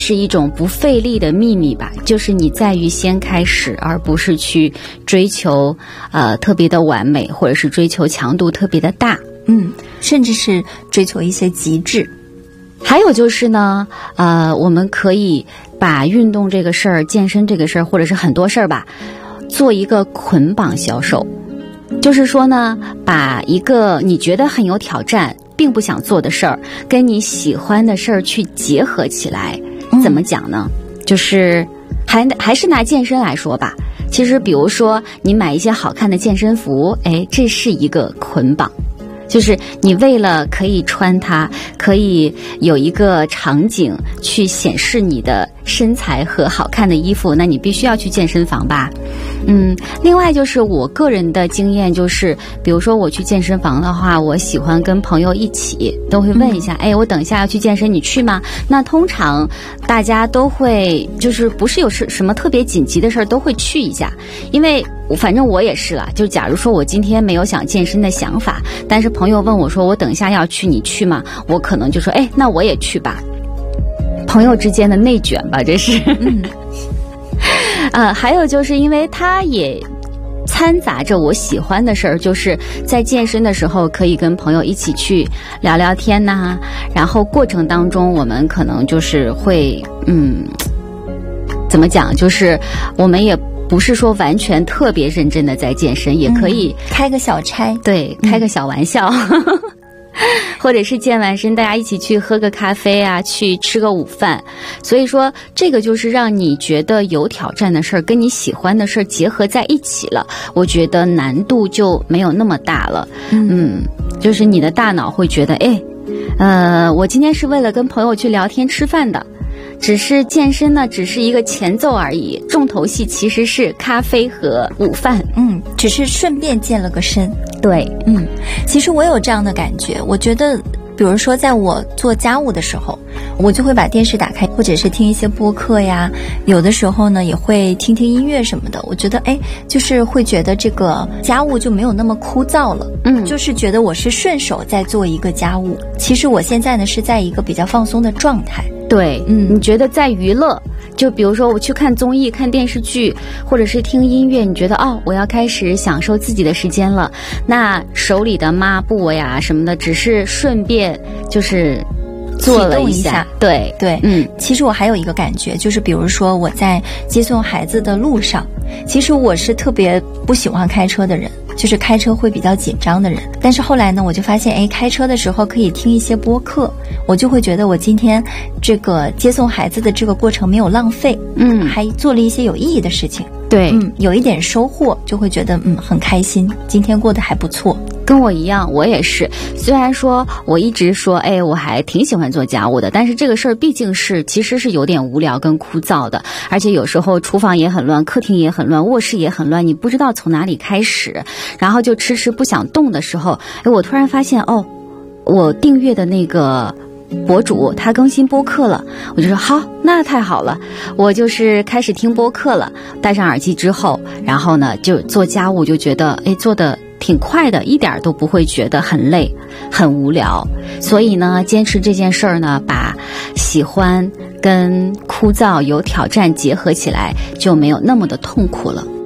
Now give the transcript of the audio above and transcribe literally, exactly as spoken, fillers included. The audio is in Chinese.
是一种不费力的秘密吧，就是你在于先开始，而不是去追求呃特别的完美，或者是追求强度特别的大， 嗯，甚至是追求一些极致。 还有就是呢，呃，我们可以把运动这个事儿、健身这个事儿，或者是很多事儿吧，做一个捆绑销售。就是说呢，把一个你觉得很有挑战，并不想做的事儿，跟你喜欢的事儿去结合起来。怎么讲呢？就是还还是拿健身来说吧。其实，比如说你买一些好看的健身服，哎，这是一个捆绑。就是你为了可以穿它，可以有一个场景去显示你的身材和好看的衣服，那你必须要去健身房吧。嗯，另外就是我个人的经验就是，比如说我去健身房的话，我喜欢跟朋友一起，都会问一下，哎，我等一下要去健身，你去吗？那通常大家都会，就是不是有什什么特别紧急的事儿都会去一下，因为反正我也是啦，就假如说我今天没有想健身的想法，但是朋友问我说我等一下要去，你去吗？我可能就说，哎，那我也去吧。朋友之间的内卷吧，这是。嗯呃，还有就是因为它也掺杂着我喜欢的事儿，就是在健身的时候可以跟朋友一起去聊聊天呐、啊，然后过程当中我们可能就是会，嗯，怎么讲，就是我们也不是说完全特别认真的在健身，也可以、 嗯、开个小差， 对，开个小玩笑。嗯或者是健完身大家一起去喝个咖啡啊，去吃个午饭。所以说这个就是让你觉得有挑战的事儿跟你喜欢的事儿结合在一起了，我觉得难度就没有那么大了。嗯, 嗯就是你的大脑会觉得，哎，呃，我今天是为了跟朋友去聊天吃饭的，只是健身呢只是一个前奏而已，重头戏其实是咖啡和午饭。 嗯，只是顺便健了个身。 对， 嗯，其实我有这样的感觉，我觉得比如说在我做家务的时候，我就会把电视打开，或者是听一些播客呀，有的时候呢也会听听音乐什么的，我觉得哎，就是会觉得这个家务就没有那么枯燥了。嗯，就是觉得我是顺手在做一个家务，其实我现在呢是在一个比较放松的状态。 对，嗯，你觉得在娱乐，就比如说我去看综艺、看电视剧，或者是听音乐，你觉得哦，我要开始享受自己的时间了，那手里的抹布呀什么的，只是顺便就是做了一下。对对，嗯，其实我还有一个感觉，就是比如说我在接送孩子的路上，其实我是特别不喜欢开车的人，就是开车会比较紧张的人，但是后来呢我就发现，哎，开车的时候可以听一些播客，我就会觉得我今天这个接送孩子的这个过程没有浪费，嗯，还做了一些有意义的事情。 对， 嗯，有一点收获，就会觉得嗯很开心，今天过得还不错。 跟我一样，我也是。虽然说我一直说，哎，我还挺喜欢做家务的，但是这个事儿毕竟是其实是有点无聊跟枯燥的，而且有时候厨房也很乱，客厅也很乱，卧室也很乱，你不知道从哪里开始，然后就迟迟不想动的时候，哎，我突然发现，哦，我订阅的那个博主他更新播客了，我就说好，那太好了，我就是开始听播客了。戴上耳机之后，然后呢就做家务，就觉得哎做的挺快的，一点都不会觉得很累很无聊。所以呢坚持这件事儿呢，把喜欢跟枯燥有挑战结合起来，就没有那么的痛苦了。